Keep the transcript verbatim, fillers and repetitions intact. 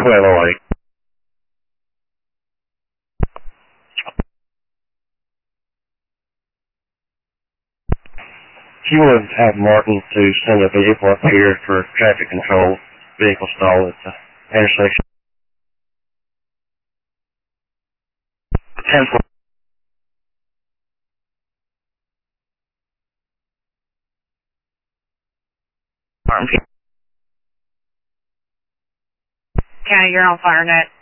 Coelho Lake. If you would have Martin to send a vehicle up here for traffic control, vehicle stall at the intersection. ten four. County, you're on FireNet.